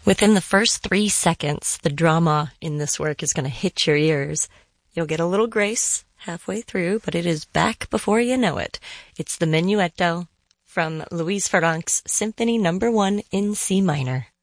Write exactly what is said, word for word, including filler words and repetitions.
Within the first three seconds, the drama in this work is going to hit your ears. You'll get a little grace halfway through, but it is back before you know it. It's the Menuetto from Louise Farrenc's Symphony Number One in C minor.